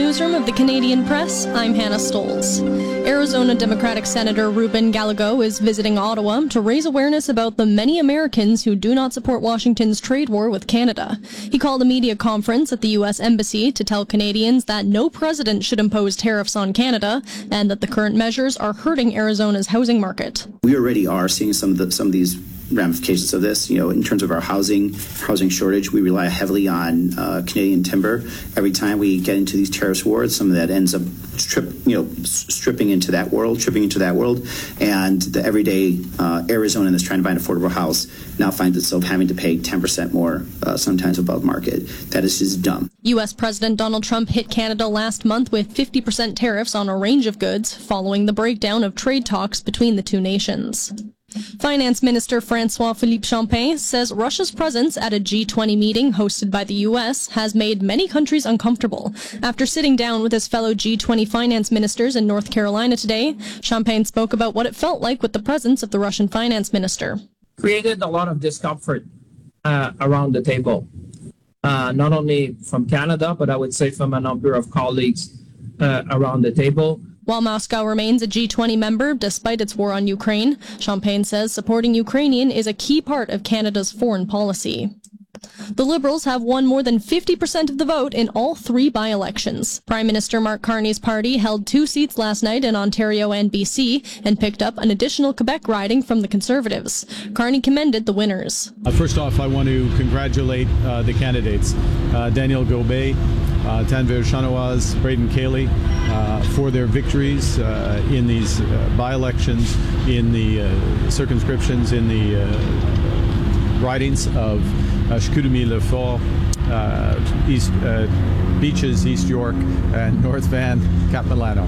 newsroom of the Canadian Press, I'm Hannah Stolz. Arizona Democratic Senator Ruben Gallego is visiting Ottawa to raise awareness about the many Americans who do not support Washington's trade war with Canada. He called a media conference at the U.S. Embassy to tell Canadians that no president should impose tariffs on Canada and that the current measures are hurting Arizona's housing market. We already are seeing some of these ramifications of this. In terms of our housing shortage, we rely heavily on Canadian timber. Every time we get into these tariffs wars, some of that ends up tripping into that world, and the everyday Arizonan that's trying to buy an affordable house now finds itself having to pay 10% more, sometimes above market. That is just dumb. U.S. President Donald Trump hit Canada last month with 50% tariffs on a range of goods following the breakdown of trade talks between the two nations. Finance Minister François-Philippe Champagne says Russia's presence at a G20 meeting hosted by the U.S. has made many countries uncomfortable. After sitting down with his fellow G20 finance ministers in North Carolina today, Champagne spoke about what it felt like with the presence of the Russian finance minister. Created a lot of discomfort around the table, not only from Canada, but I would say from a number of colleagues around the table. While Moscow remains a G20 member despite its war on Ukraine, Champagne says supporting Ukrainian is a key part of Canada's foreign policy. The Liberals have won more than 50% of the vote in all three by-elections. Prime Minister Mark Carney's party held 2 seats last night in Ontario and BC and picked up an additional Quebec riding from the Conservatives. Carney commended the winners. First off, I want to congratulate the candidates, Daniel Gobet, Tanvir Chanoaz, Braden Cayley, for their victories in these by-elections, in the circumscriptions, in the ridings of Chicoutimi-Le-Fort, East Beaches, East York, and North Van, Cap-Milano.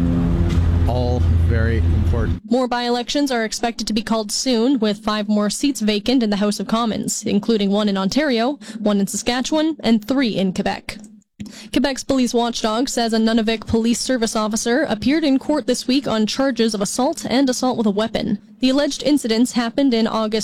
All very important. More by-elections are expected to be called soon, with 5 more seats vacant in the House of Commons, including 1 in Ontario, 1 in Saskatchewan, and 3 in Quebec. Quebec's police watchdog says a Nunavik police service officer appeared in court this week on charges of assault and assault with a weapon. The alleged incidents happened in August